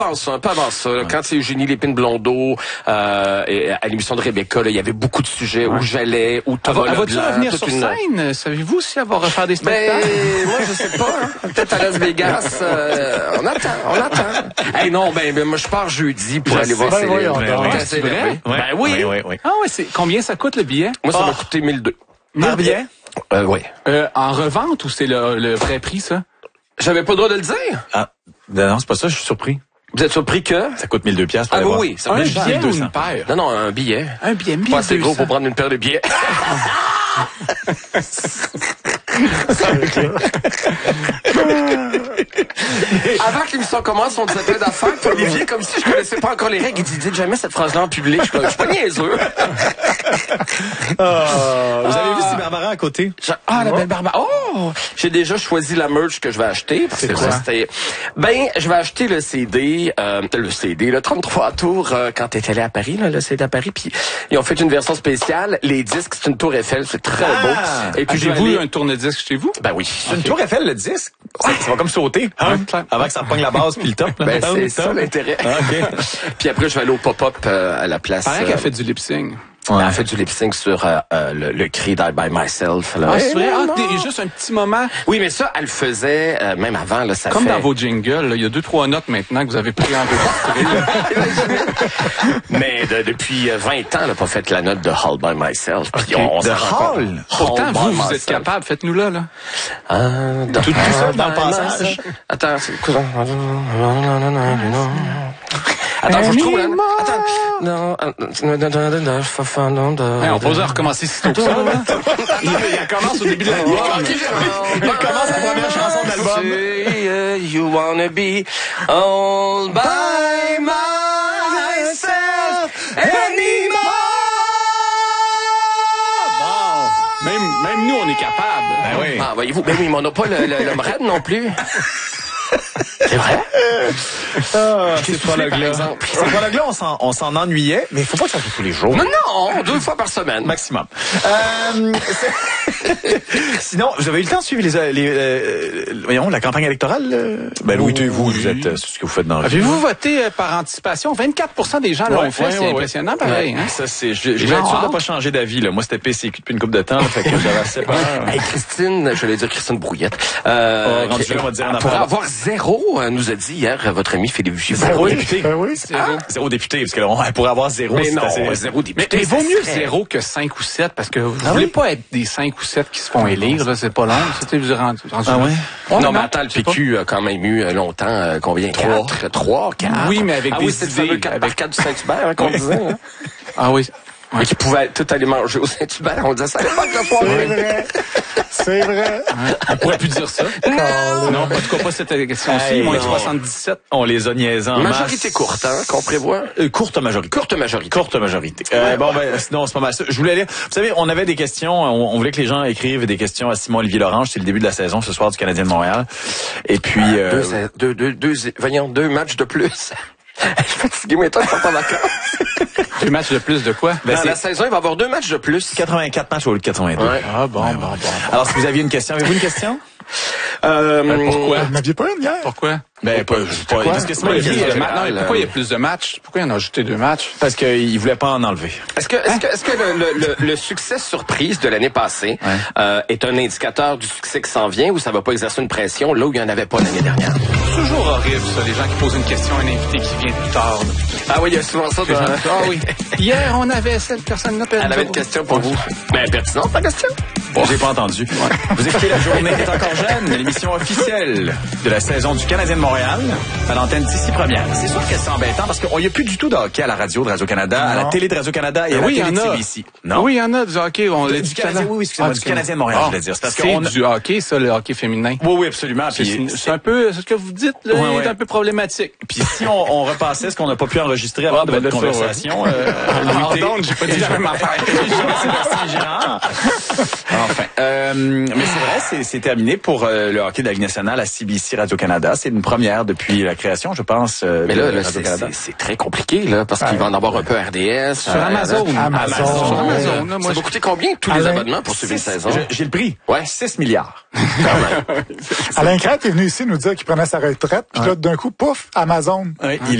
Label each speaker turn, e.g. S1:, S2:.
S1: Un peu avant ça, là, quand c'est Eugénie Lépine-Blondeau, et à l'émission de Rebecca, là, il y avait beaucoup de sujets où j'allais, où Thomas Leblanc.
S2: Va-t-il revenir sur scène? Savez-vous si elle va refaire des spectacles?
S1: Moi, je sais pas. Hein. Peut-être à Las Vegas. On attend. Hey, non, moi, je pars jeudi pour aller voir Céline.
S2: C'est vrai? Oui. Ah ouais, c'est combien ça coûte le billet?
S1: Moi, ça m'a coûté 1 200.
S2: 1 billet?
S1: Oui.
S2: En revente ou c'est le vrai prix, ça?
S1: J'avais pas le droit de le dire.
S3: Ah, non, c'est pas ça, je suis surpris.
S1: Vous êtes surpris que?
S3: Ça coûte 1 200 pour aller voir.
S1: Oui, ça
S2: un
S1: me
S2: billet ou une paire?
S1: Non, un billet.
S2: Un billet,
S1: pas assez gros pour prendre une paire de billets. Avant que l'émission commence, on disait plein d'affaires. Puis Olivier, comme si je connaissais pas encore les règles, il dit dites jamais cette phrase-là en public. Je suis pas niaiseux.
S3: Vous avez vu si Barbara à côté?
S1: La belle Barbara. Oh! J'ai déjà choisi la merch que je vais acheter. Parce que je vais acheter le CD, le 33 tours, quand t'es allé à Paris, là, le CD à Paris. Puis ils ont fait une version spéciale. Les disques, c'est une tour Eiffel. C'est très beau.
S2: Et puis j'ai-vous un tourne-disque chez vous?
S1: Ben oui.
S3: C'est une tour Eiffel, le disque? Ça va comme sauter. Avant que ça repogne la base puis le top.
S1: C'est ça l'intérêt. Puis après, je vais aller au pop-up à la place.
S2: Paraît qu'elle fait du lip-sync.
S1: Elle a fait du lip-sync sur le cri Die By Myself. Là.
S2: C'est vrai? Juste un petit moment.
S1: Oui, mais ça, elle le faisait même avant. Là, ça
S2: comme dans vos jingles, là, il y a 2-3 notes maintenant que vous avez pris enregistrées.
S1: Mais depuis 20 ans, elle n'a pas fait la note de Hall By Myself.
S3: Puis on
S1: de
S3: Hall?
S2: Pourtant, vous êtes capable. Faites-nous-là.
S3: Tout seul dans le passage.
S1: Attends, c'est quoi? Attends, faut que je trouve là.
S2: On va oser recommencer si tôt que ça. Il commence au début de l'album.
S3: Il commence la première chanson de l'album.
S1: You wanna be all by myself anymore.
S2: Même nous, on est capable.
S3: Ben oui.
S1: Ah, voyez-vous, mais on n'a pas le Mred non plus. C'est vrai?
S3: Ces prologues-là, on s'en ennuyait, mais il faut pas que ça soit tous les jours.
S1: Non, 2 fois par semaine.
S3: Maximum. Sinon, vous avez eu le temps de suivre la campagne électorale? Ben oui, vous êtes ce que vous faites dans la vie.
S2: Avez-vous voté par anticipation? 24% des gens l'ont fait, c'est impressionnant pareil. Hein?
S3: Ça, c'est, je vais être sûr de pas changer d'avis, là. Moi, c'était PCQ depuis une couple de temps, fait que j'avais assez peur.
S1: Hey, Christine, je vais dire Christine Brouillette.
S3: On va dire
S1: pour avoir 0, nous a dit hier votre ami Philippe Gibault.
S3: 0 député.
S4: Ben oui.
S3: 0 député, parce que pour avoir 0,
S1: mais
S3: c'est
S1: non,
S3: assez...
S1: 0 député.
S2: Mais vaut mieux 0 que 5 ou 7, parce que vous voulez pas être des 5 ou 7 qui se font élire, là, c'est pas long. C'était vous rendu.
S3: Ah ouais?
S1: Non, mais attends, le PQ a quand même eu longtemps, combien? 3, 4.
S2: Oui, mais avec des
S1: c'est le fameux 4 par 4 du Saint-Hubert, qu'on disait, hein?
S2: Ah oui.
S1: Mais qui pouvaient tout aller manger au Saint-Hubert. On disait, ça dépend de la foire.
S4: C'est vrai.
S2: On pourrait plus dire ça. Non, en tout cas pas cette question-ci.
S3: Hey,
S2: moins
S3: non.
S2: 77.
S3: On les a niaisés en
S1: Majorité
S3: masse.
S1: courte, hein, qu'on prévoit.
S3: Courte majorité.
S1: Courte majorité.
S3: Sinon, c'est pas mal ça. Je voulais lire. Vous savez, on avait des questions. On voulait que les gens écrivent des questions à Simon-Olivier Lorange. C'est le début de la saison ce soir du Canadien de Montréal. Et puis...
S1: 2 matchs de plus. Je suis fatigué, mais toi, je pars pas en vacances.
S2: 2 matchs de plus de quoi?
S1: Dans la saison, il va y avoir 2 matchs de plus.
S3: 84 matchs au lieu de 82.
S1: Ouais.
S2: Ah bon.
S3: Alors, si vous aviez une question, avez-vous une question?
S2: Pourquoi?
S4: Vous n'aviez pas une hier?
S2: Pourquoi?
S3: Parce que
S2: Pourquoi il y a plus de matchs? Pourquoi il en a ajouté 2 matchs?
S3: Parce qu'il voulait pas en enlever.
S1: Est-ce que le succès surprise de l'année passée est un indicateur du succès qui s'en vient ou ça va pas exercer une pression là où il y en avait pas l'année dernière?
S2: C'est toujours horrible, ça, les gens qui posent une question à un invité qui vient plus tard.
S1: Ah oui, il y a souvent ça.
S2: Ah oui. Hier, on avait cette personne-là.
S1: Elle avait une question pour vous. Ben, pertinente, ta question.
S3: Bon, j'ai pas entendu. Vous écoutez La Journée est encore jeune, l'émission officielle de la saison du Canadien de Montréal, à l'antenne d'ici première. C'est sûr que c'est embêtant parce qu'il n'y a plus du tout de hockey à la radio de Radio-Canada, à la télé de Radio-Canada et à la télé de CBC. Non?
S2: Oui, il y en a du hockey. On l'a dit
S3: excusez-moi, du Canadien de Montréal, je voulais dire.
S2: C'est du hockey, ça, le hockey féminin.
S3: Oui, absolument.
S2: C'est un peu, ce que vous dites, là, est un peu problématique.
S3: Puis si on repassait ce qu'on n'a pas pu enregistrer avant de votre conversation,
S2: donc, j'ai pas dit la même affaire.
S3: Merci, Gérard. Enfin. Mais c'est vrai, c'est terminé pour le hockey de la Ligue nationale à CBC Radio-Canada. C'est une première depuis la création, je pense,
S1: mais
S3: de
S1: là,
S3: Radio-Canada.
S1: c'est très compliqué, là, parce qu'il va en avoir un peu RDS.
S2: Sur Amazon.
S1: Sur Amazon.
S2: Là,
S1: Ça va coûter combien, tous les abonnements pour suivre une saison?
S3: J'ai le prix.
S1: Ouais.
S3: 6 milliards.
S4: Alain Crête est venu ici nous dire qu'il prenait sa retraite, puis là, d'un coup, pouf, Amazon.
S3: Oui,